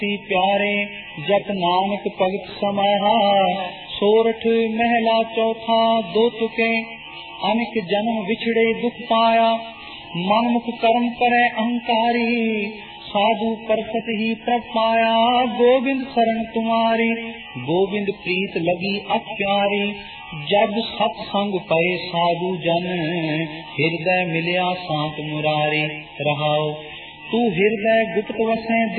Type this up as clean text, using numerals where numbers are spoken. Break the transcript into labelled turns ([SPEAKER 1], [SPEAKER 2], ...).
[SPEAKER 1] प्यारे जप नानक भगत समाहा। सोरठ महला चौथा दो तुके, अनेक जन्म विछड़े दुख पाया। मनमुख कर्म करे अहंकारी, साधु परसत ही प्रभ पाया। गोविंद शरण तुम्हारी, गोविंद प्रीत लगी अति प्यारी। जब सत्संग पए साधु जन, हृदय मिलिया सांत मुरारी। रहाओ तू हृदय गुप्त वसें